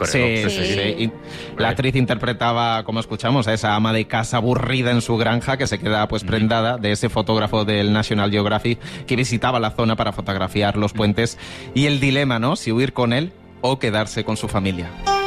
creo. Sí. Y la actriz interpretaba, como escuchamos, a esa ama de casa aburrida en su granja que se queda pues prendada de ese fotógrafo del National Geographic que visitaba la zona para fotografiar los puentes y el dilema, ¿no? Si huir con él o quedarse con su familia.